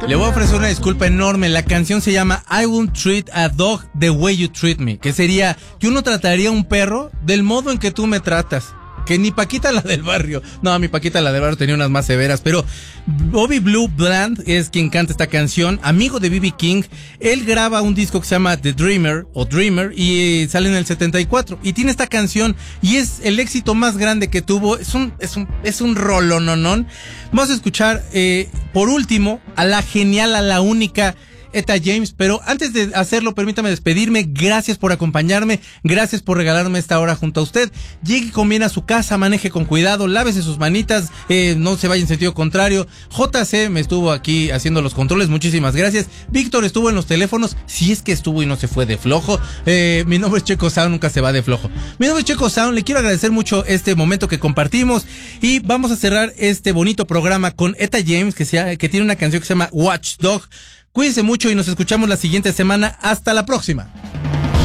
Le voy a ofrecer una disculpa enorme. La canción se llama I Won't Treat a Dog the Way You Treat Me, que sería que uno trataría a un perro del modo en que tú me tratas. Que ni Paquita la del barrio. No, mi Paquita la del barrio tenía unas más severas. Pero Bobby Blue Bland es quien canta esta canción. Amigo de B.B. King. Él graba un disco que se llama The Dreamer o Dreamer y sale en el 74. Y tiene esta canción y es el éxito más grande que tuvo. Es un rolononón. Vamos a escuchar por último a la genial, a la única Etta James, pero antes de hacerlo, permítame despedirme. Gracias por acompañarme, gracias por regalarme esta hora junto a usted. Llegue con bien a su casa, maneje con cuidado, lávese sus manitas, no se vaya en sentido contrario. JC me estuvo aquí haciendo los controles, muchísimas gracias. Víctor estuvo en los teléfonos, si es que estuvo y no se fue de flojo. Mi nombre es Checo Sound, nunca se va de flojo. Mi nombre es Checo Sound, le quiero agradecer mucho este momento que compartimos y vamos a cerrar este bonito programa con Etta James, que tiene una canción que se llama Watchdog. Cuídense mucho y nos escuchamos la siguiente semana. Hasta la próxima.